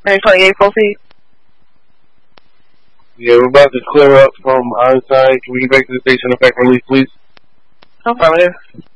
928 Proceed. Yeah, we're about to clear up from our side. Can we get back to the station effect release, please? Affirmative.